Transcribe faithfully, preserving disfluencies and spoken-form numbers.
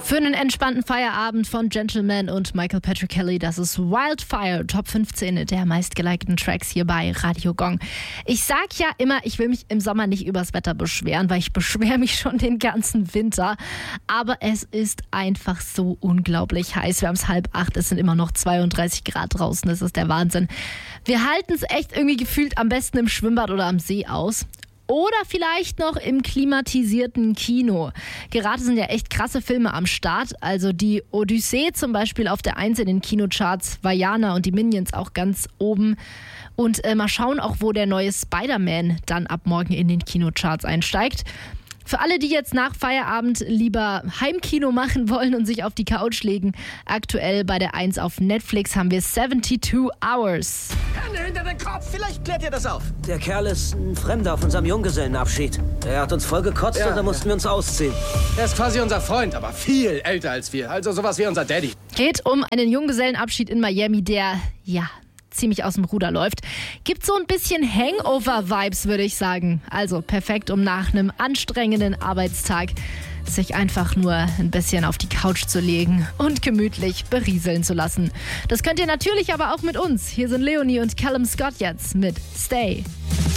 Für einen entspannten Feierabend von Gentleman und Michael Patrick Kelly, das ist Wildfire, Top fünfzehn der meistgelikten Tracks hier bei Radio Gong. Ich sag ja immer, ich will mich im Sommer nicht übers Wetter beschweren, weil ich beschwere mich schon den ganzen Winter. Aber es ist einfach so unglaublich heiß. Wir haben es halb acht, es sind immer noch zweiunddreißig Grad draußen, das ist der Wahnsinn. Wir halten es echt irgendwie gefühlt am besten im Schwimmbad oder am See aus. Oder vielleicht noch im klimatisierten Kino. Gerade sind ja echt krasse Filme am Start. Also die Odyssee zum Beispiel auf der eins in den Kinocharts, Vaiana und die Minions auch ganz oben. Und äh, mal schauen auch, wo der neue Spider-Man dann ab morgen in den Kinocharts einsteigt. Für alle, die jetzt nach Feierabend lieber Heimkino machen wollen und sich auf die Couch legen, aktuell bei der eins auf Netflix haben wir zweiundsiebzig Hours. Hände hinter den Kopf, vielleicht klärt ihr das auf. Der Kerl ist ein Fremder auf unserem Junggesellenabschied. Er hat uns voll gekotzt Ja, und da mussten ja. wir uns ausziehen. Er ist quasi unser Freund, aber viel älter als wir. Also sowas wie unser Daddy. Geht um einen Junggesellenabschied in Miami, der, ja, ziemlich aus dem Ruder läuft. Gibt so ein bisschen Hangover-Vibes, würde ich sagen. Also perfekt, um nach einem anstrengenden Arbeitstag sich einfach nur ein bisschen auf die Couch zu legen und gemütlich berieseln zu lassen. Das könnt ihr natürlich aber auch mit uns. Hier sind Leonie und Callum Scott jetzt mit Stay.